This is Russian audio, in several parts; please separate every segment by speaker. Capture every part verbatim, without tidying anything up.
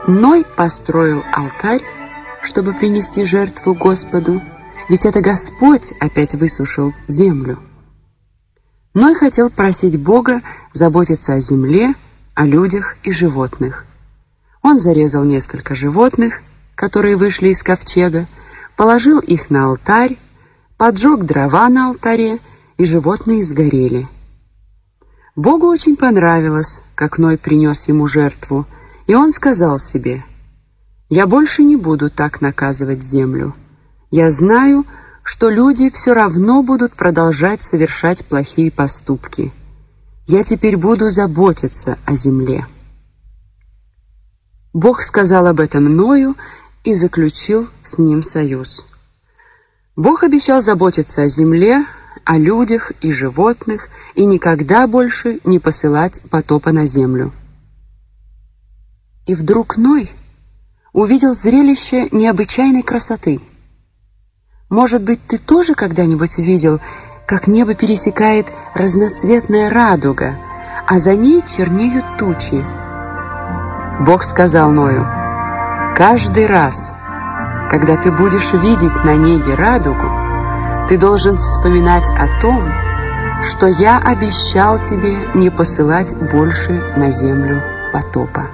Speaker 1: Ной построил алтарь, чтобы принести жертву Господу, ведь это Господь опять высушил землю. Ной хотел просить Бога заботиться о земле, о людях и животных. Он зарезал несколько животных, которые вышли из ковчега, положил их на алтарь, поджег дрова на алтаре, и животные сгорели. Богу очень понравилось, как Ной принес ему жертву, и он сказал себе: «Я больше не буду так наказывать землю. Я знаю, что люди все равно будут продолжать совершать плохие поступки. Я теперь буду заботиться о земле». Бог сказал об этом Ною и заключил с ним союз. Бог обещал заботиться о земле, о людях и животных и никогда больше не посылать потопа на землю. И вдруг Ной увидел зрелище необычайной красоты. Может быть, ты тоже когда-нибудь видел, как небо пересекает разноцветная радуга, а за ней чернеют тучи? Бог сказал Ною: «Каждый раз, когда ты будешь видеть на небе радугу, ты должен вспоминать о том, что я обещал тебе не посылать больше на землю потопа».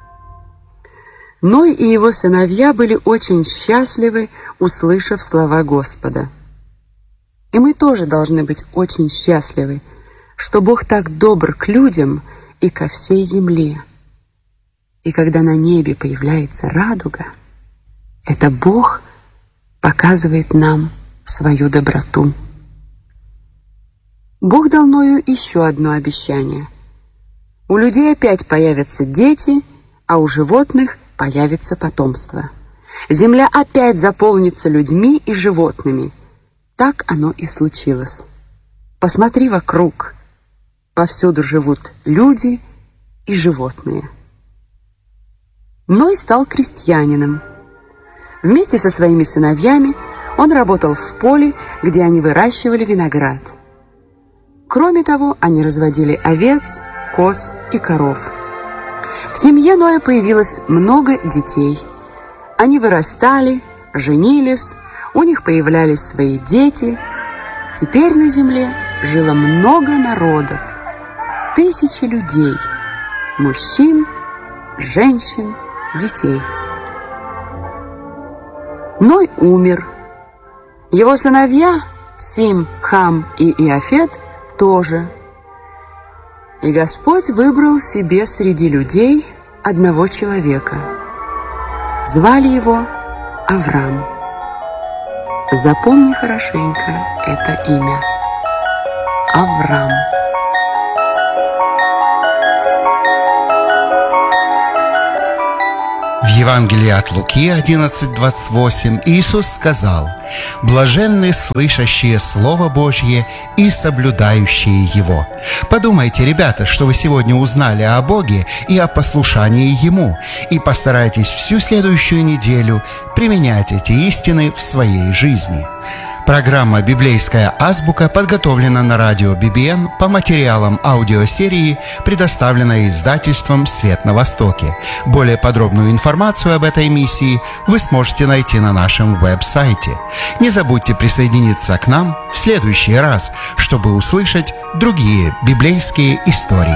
Speaker 1: Ной и его сыновья были очень счастливы, услышав слова Господа. И мы тоже должны быть очень счастливы, что Бог так добр к людям и ко всей земле. И когда на небе появляется радуга, это Бог показывает нам свою доброту. Бог дал Ною еще одно обещание. У людей опять появятся дети, а у животных появится потомство. Земля опять заполнится людьми и животными. Так оно и случилось. Посмотри вокруг. Повсюду живут люди и животные. Ной стал крестьянином. Вместе со своими сыновьями он работал в поле, где они выращивали виноград. Кроме того, они разводили овец, коз и коров. В семье Ноя появилось много детей. Они вырастали, женились, у них появлялись свои дети. Теперь на земле жило много народов, тысячи людей, мужчин, женщин, детей. Ной умер. Его сыновья Сим, Хам и Иафет тоже. И Господь выбрал себе среди людей одного человека. Звали его Авраам. Запомни хорошенько это имя. Авраам.
Speaker 2: В Евангелии от Луки одиннадцать двадцать восемь Иисус сказал: «Блаженны слышащие Слово Божье и соблюдающие его». Подумайте, ребята, что вы сегодня узнали о Боге и о послушании Ему, и постарайтесь всю следующую неделю применять эти истины в своей жизни. Программа «Библейская азбука» подготовлена на радио би би эн по материалам аудиосерии, предоставленной издательством «Свет на Востоке». Более подробную информацию об этой миссии вы сможете найти на нашем веб-сайте. Не забудьте присоединиться к нам в следующий раз, чтобы услышать другие библейские истории.